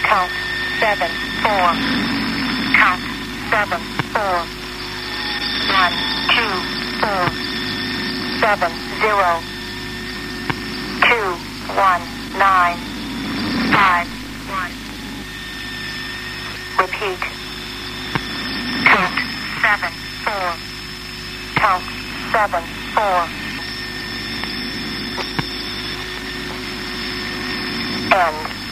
Count 7, 4. Count 7, 4. 1, 2, 4. 7, 0. 2, 1, 9. 5, 1. Repeat. Count 7, 4. Count 7, 4. End.